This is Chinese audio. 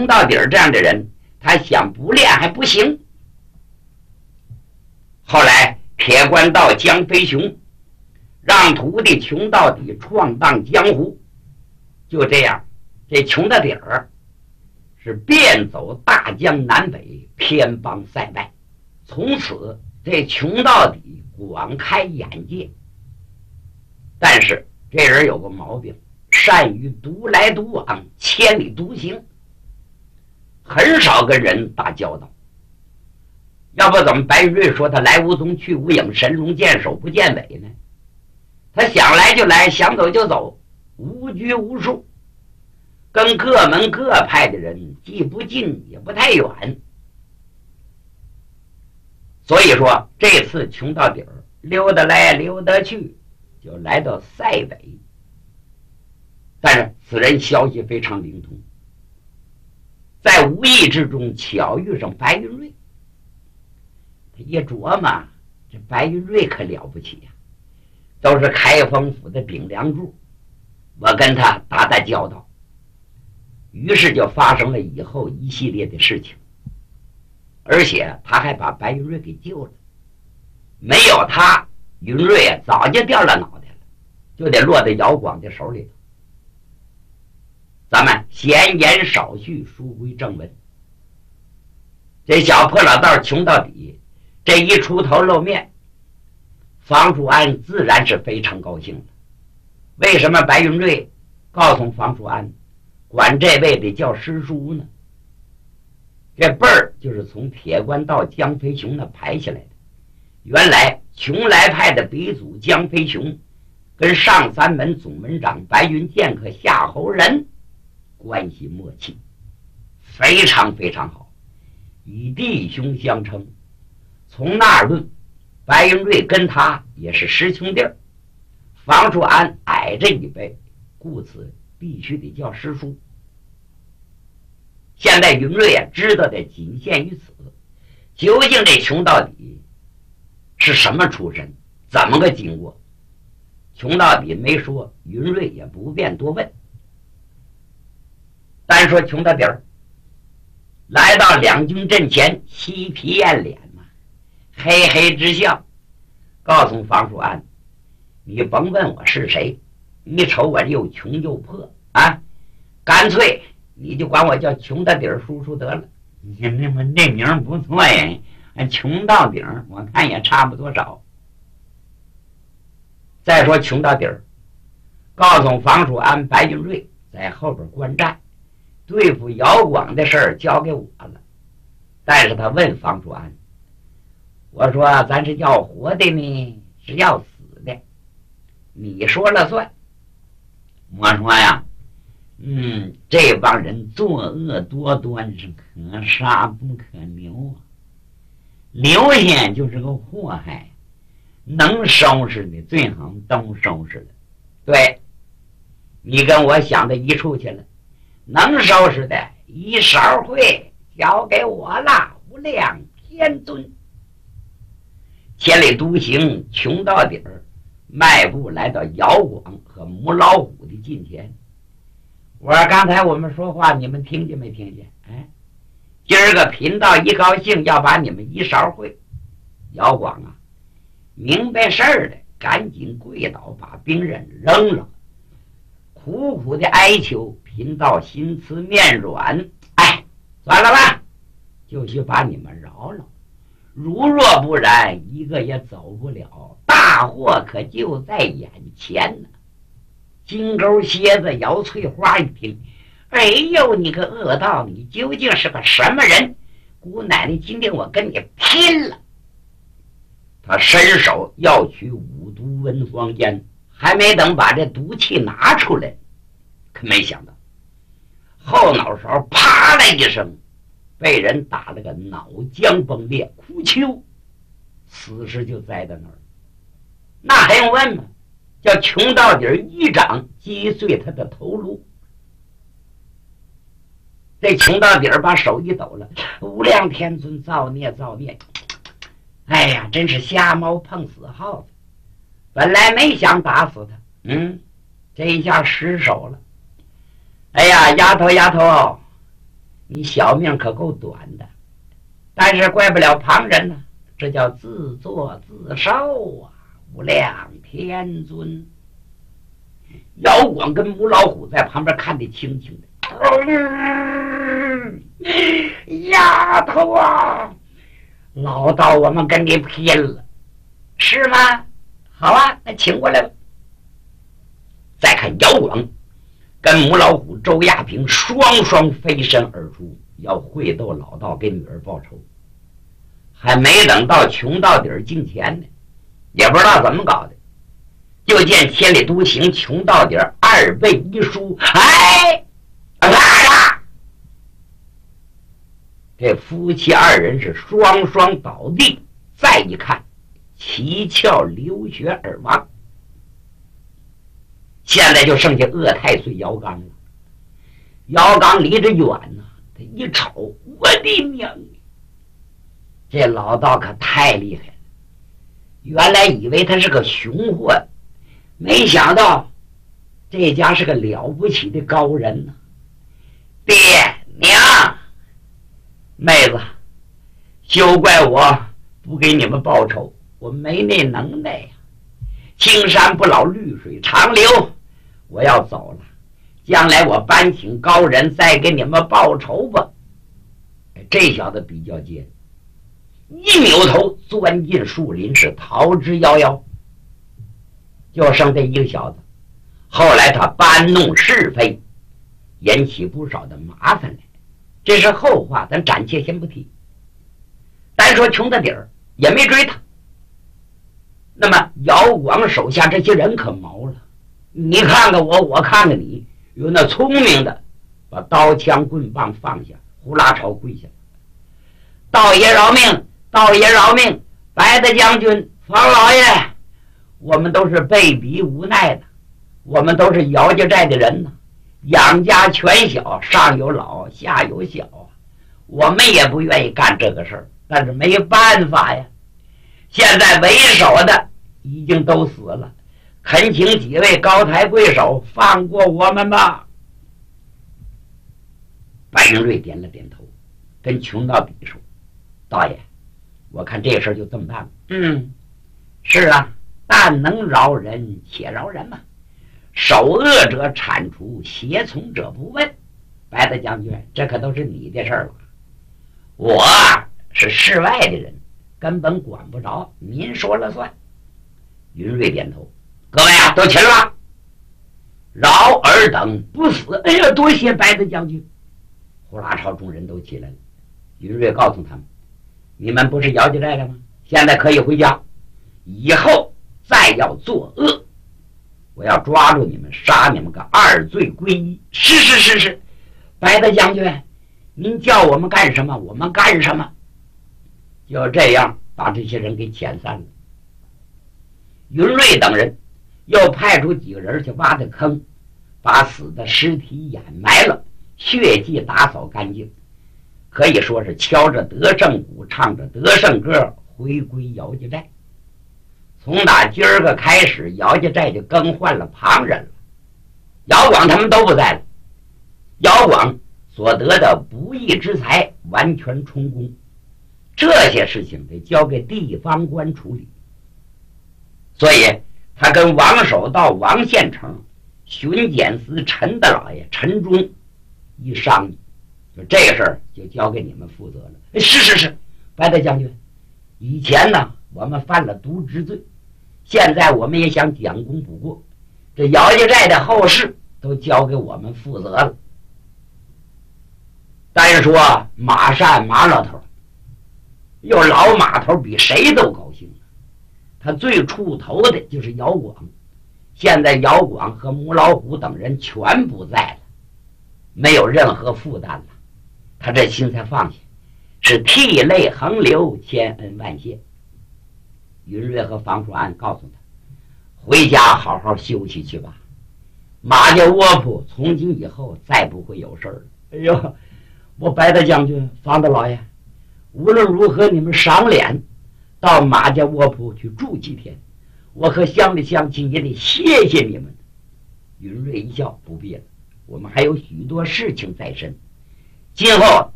穷到底儿这样的人，他想不练还不行。后来铁官道江飞雄让徒弟穷到底闯荡江湖，就这样，这穷到底儿是遍走大江南北，偏邦塞外。从此这穷到底广开眼界。但是这人有个毛病，善于独来独往，千里独行，很少跟人打交道。要不怎么白云瑞说他来无踪去无影，神龙见首不见尾呢？他想来就来，想走就走，无拘无束，跟各门各派的人既不近也不太远。所以说这次穷到底儿，溜达来溜达去，就来到塞北。但是此人消息非常灵通，在无意之中巧遇上白云瑞。他一琢磨，这白云瑞可了不起呀，都是开封府的顶梁柱，我跟他打打交道。于是就发生了以后一系列的事情，而且他还把白云瑞给救了。没有他，云瑞早就掉了脑袋了，就得落在姚广的手里头。咱们闲言少叙，书归正文。这小破老道穷到底，这一出头露面，房叔安自然是非常高兴了。为什么白云瑞告诉房叔安管这位得叫师叔呢？这辈儿就是从铁官道江飞雄那排下来的。原来邛崃派的鼻祖江飞雄跟上三门总门长白云剑客夏侯仁关系默契，非常非常好，以弟兄相称。从那儿论，白云瑞跟他也是师兄弟儿。房叔安矮这一辈，故此必须得叫师叔。现在云瑞知道的仅限于此，究竟这穷到底是什么出身，怎么个经过，穷到底没说，云瑞也不便多问。单说穷到底儿来到两军阵前，嬉皮艳脸嘛，嘿嘿直笑，告诉房叔安，你甭问我是谁，你瞅我又穷又破啊，干脆你就管我叫穷到底儿叔叔得了。那名不错呀，穷到底儿我看也差不多少。再说穷到底儿告诉房叔安，白云瑞在后边观战，对付姚广的事儿交给我了。但是他问房叔安，我说咱是要活的呢，是要死的，你说了算。我说呀，这帮人作恶多端，是可杀不可留啊，留下就是个祸害，能收拾的最好都收拾了。对，你跟我想的一处去了，能收拾的一勺会交给我了，无量天尊。千里独行，穷到底儿，迈步来到姚广和母老虎的近前。我说刚才我们说话你们听见没听见？今儿个贫道一高兴要把你们一勺烩。姚广啊，明白事儿的赶紧跪倒，把兵刃扔了，苦苦的哀求。贫道心慈面软，算了吧，就去把你们饶了。如若不然，一个也走不了，大祸可就在眼前呢。金钩蝎子姚翠花一听，哎呦，你个恶道，你究竟是个什么人？姑奶奶，今天我跟你拼了！他伸手要取五毒温黄烟，还没等把这毒气拿出来，可没想到后脑勺啪的一声，被人打了个脑浆崩裂，哭丘，死尸就栽在那儿。那还用问吗？叫穷到底一掌击碎他的头颅。这穷到底把手一抖了，无量天尊，造孽造孽！哎呀，真是瞎猫碰死耗子，本来没想打死他，这一下失手了。哎呀，丫头， 你小命可够短的，但是怪不了旁人呢，这叫自作自受啊！无量天尊。姚广跟母老虎在旁边看得清清的。丫头啊，老道我们跟你拼了，是吗？好啊，那请过来吧。再看姚广跟母老虎周亚平双双飞身而出，要会斗老道给女儿报仇。还没等到穷到底进前呢，也不知道怎么搞的，就见千里独行，穷到底二倍一输，哎，来了！这夫妻二人是双双倒地，再一看，七窍流血而亡。现在就剩下鄂太岁姚刚了。姚刚离着远呢，他一瞅，我的娘！这老道可太厉害了。原来以为他是个熊货，没想到这家是个了不起的高人呢。爹娘，妹子，休怪我不给你们报仇，我没那能耐呀。青山不老，绿水长流，我要走了，将来我搬请高人再给你们报仇吧。这小子比较尖，一扭头钻进树林，是逃之夭夭。就剩这一个小子，后来他搬弄是非，引起不少的麻烦来，这是后话，咱暂且先不提。单说穷到底儿也没追他。那么姚广手下这些人可毛了，你看看我，我看看你，有那聪明的把刀枪棍棒放下，呼啦朝跪下。道爷饶命，道爷饶命，白大将军，方老爷，我们都是被逼无奈的，我们都是姚家寨的人呢，养家全小，上有老下有小啊，我们也不愿意干这个事儿，但是没办法呀。现在为首的已经都死了，恳请几位高抬贵手放过我们吧。白云瑞点了点头，跟穷到底说：道爷，我看这事儿就这么办了。是啊，但能饶人且饶人嘛，首恶者铲除，胁从者不问。白大将军，这可都是你的事儿了，我是世外的人，根本管不着，您说了算。云瑞点头，各位啊，都起来了，饶尔等不死。哎呀，多谢白大将军。呼啦朝众人都起来了。云瑞告诉他们，你们不是姚家寨的吗？现在可以回家，以后再要作恶，我要抓住你们，杀你们个二罪归一。是，白大将军，您叫我们干什么我们干什么。就这样把这些人给遣散了。云瑞等人又派出几个人去挖的坑，把死的尸体掩埋了，血迹打扫干净，可以说是敲着得胜鼓，唱着得胜歌，回归姚家寨。从打今儿个开始，姚家寨就更换了旁人了，姚广他们都不在了。姚广所得的不义之财完全充公，这些事情得交给地方官处理。所以他跟王守道、王献成、巡检司陈大老爷陈忠一商议，就这个事儿就交给你们负责了。是，白大将军，以前呢我们犯了渎职罪，现在我们也想讲功补过，这姚家寨的后事都交给我们负责了。单说马善马老头，有老马头比谁都高兴，他最出头的就是姚广，现在姚广和母老虎等人全不在了，没有任何负担了，他这心才放下，是涕泪横流，千恩万谢。云瑞和房叔安告诉他，回家好好休息去吧，马家窝铺从今以后再不会有事了。哎呦，我白大将军、房大老爷，无论如何你们赏脸到马家窝铺去住几天，我和乡里乡亲也得谢谢你们。云瑞一笑，不必了，我们还有许多事情在身， 今后